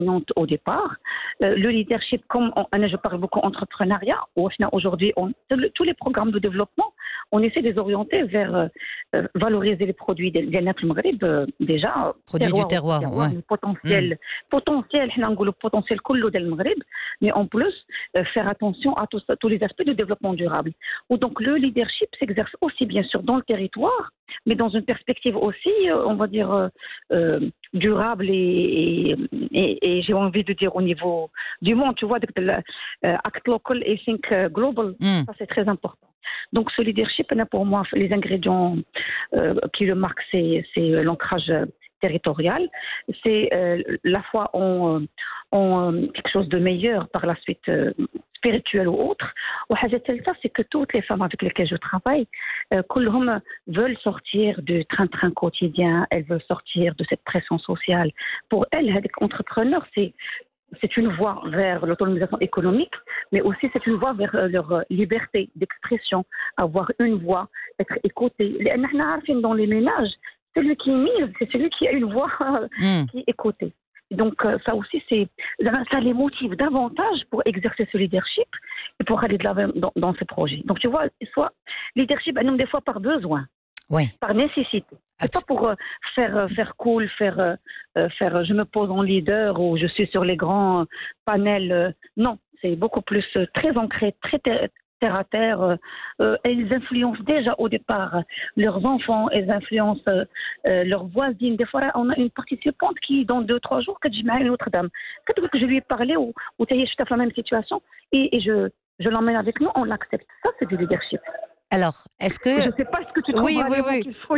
au départ. Le leadership, comme je parle beaucoup entrepreneuriat, où aujourd'hui, tous les programmes de développement, on essaie de les orienter vers valoriser les produits des Maghreb, déjà. Produits du terroir, ouais. Le potentiel, le potentiel del Maghreb, mais en plus, faire attention à tous les aspects du développement durable. Où donc le leadership s'exerce aussi, bien sûr, dans le territoire, mais dans une perspective aussi, on va dire, durable et j'ai envie de dire au niveau du monde, tu vois, act local et think global, ça c'est très important. Donc ce leadership, pour moi, les ingrédients qui le marquent, c'est l'ancrage territorial, c'est la foi en quelque chose de meilleur par la suite, spirituel ou autre. Ça, c'est que toutes les femmes avec lesquelles je travaille, كلهم veulent sortir du train-train quotidien, elles veulent sortir de cette pression sociale. Pour elles, entrepreneurs, c'est une voie vers l'autonomisation économique, mais aussi c'est une voie vers leur liberté d'expression, avoir une voix, être écouté. Dans les ménages, celui qui mise, c'est celui qui a une voix qui est écoutée. Donc ça aussi, ça les motive davantage pour exercer ce leadership et pour aller de l'avant dans ces projets. Donc tu vois, soit leadership, des fois par besoin. Oui. Par nécessité. C'est pas pour faire cool, faire je me pose en leader ou je suis sur les grands panels. Non, c'est beaucoup plus très ancré, très terre à terre. Elles influencent déjà au départ leurs enfants, elles influencent leurs voisines. Des fois, on a une participante qui, dans 2-3 jours, une autre dame. Quand je lui ai parlé ou tu es dans la même situation et je l'emmène avec nous, on l'accepte. Ça, c'est du leadership. Alors, est-ce que... Je ne sais pas ce que tu trouves qu'il faut.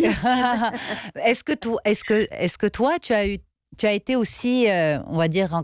Est-ce que toi, tu as été aussi, on va dire,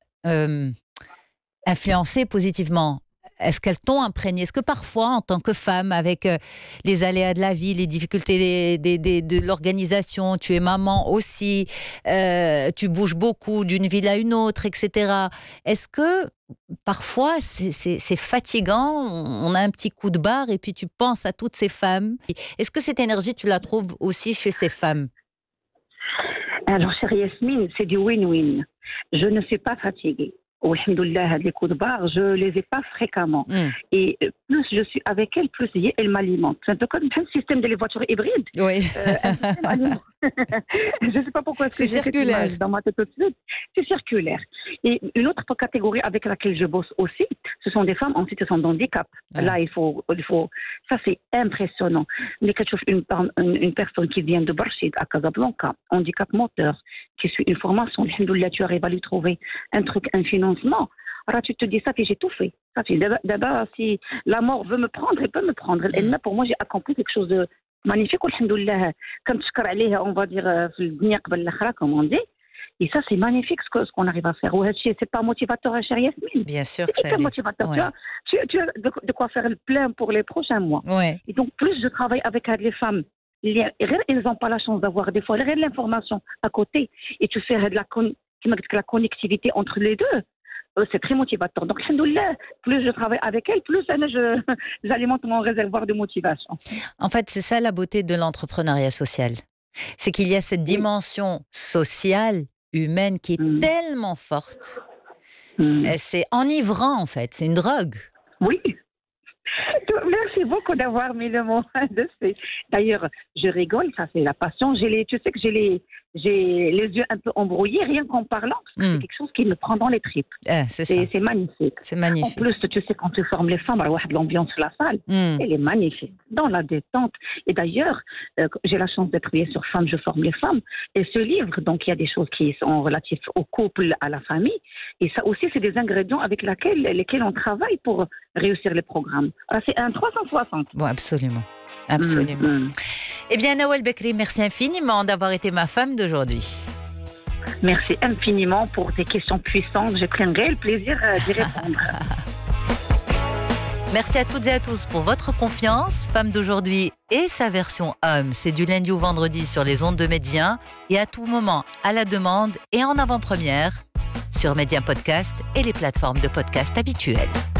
influencée positivement? Est-ce qu'elles t'ont imprégné? Est-ce que parfois, en tant que femme, avec les aléas de la vie, les difficultés de l'organisation, tu es maman aussi, tu bouges beaucoup d'une ville à une autre, etc. Est-ce que parfois, c'est fatigant, on a un petit coup de barre et puis tu penses à toutes ces femmes? Est-ce que cette énergie, tu la trouves aussi chez ces femmes? Alors, chère Yasmine, c'est du win-win. Je ne suis pas fatiguée. Alhamdoulilah, les coups de barre, je ne les ai pas fréquemment. Et plus je suis avec elle, plus elle m'alimente. C'est un peu comme le système des voitures hybrides. Oui. Je ne sais pas pourquoi c'est circulaire. Dans ma tête tout de suite. C'est circulaire. Et une autre catégorie avec laquelle je bosse aussi, ce sont des femmes en situation de handicap. Là, il faut. Ça, c'est impressionnant. Mais quand je trouve une personne qui vient de Barchid à Casablanca, handicap moteur, qui suit une formation, alhamdoulilah, tu arrives à lui trouver un truc, un financement. Alors tu te dis, ça fait, j'ai tout fait. Ça fait, d'abord, si la mort veut me prendre, elle peut me prendre. Et là, pour moi, j'ai accompli quelque chose de magnifique. Alhamdoulilah, comme tu connais, on va dire, comme on dit. Et ça, c'est magnifique ce qu'on arrive à faire. C'est pas motivateur, chère Yasmine. Bien sûr, c'est hyper motivateur. Ouais. Tu as de quoi faire le plein pour les prochains mois. Ouais. Et donc, plus je travaille avec les femmes, ils n'ont pas la chance d'avoir des fois l'information à côté. Et tu fais de la connectivité entre les deux. C'est très motivateur. Donc, alhamdoulilah, plus je travaille avec elle, plus j'alimente mon réservoir de motivation. En fait, c'est ça la beauté de l'entrepreneuriat social. C'est qu'il y a cette dimension sociale, humaine, qui est tellement forte. C'est enivrant, en fait. C'est une drogue. Oui. Merci beaucoup d'avoir mis le mot dessus. D'ailleurs, je rigole, ça c'est la passion. Tu sais que j'ai les yeux un peu embrouillés, rien qu'en parlant. C'est quelque chose qui me prend dans les tripes. C'est magnifique. C'est magnifique. En plus, tu sais, quand tu formes les femmes, l'ambiance de la salle, elle est magnifique, dans la détente. Et d'ailleurs, j'ai la chance d'être bien sur Femmes, je forme les femmes. Et ce livre, donc il y a des choses qui sont relatives au couple, à la famille. Et ça aussi, c'est des ingrédients avec lesquels on travaille pour réussir les programmes. Alors, c'est un 360. Bon, absolument. Absolument. Eh bien, Nawal Bekri, merci infiniment d'avoir été ma femme d'aujourd'hui. Merci infiniment pour tes questions puissantes. J'ai pris un réel plaisir d'y répondre. Merci à toutes et à tous pour votre confiance. Femme d'aujourd'hui et sa version homme, c'est du lundi au vendredi sur les ondes de Média et à tout moment à la demande et en avant-première sur Média Podcast et les plateformes de podcast habituelles.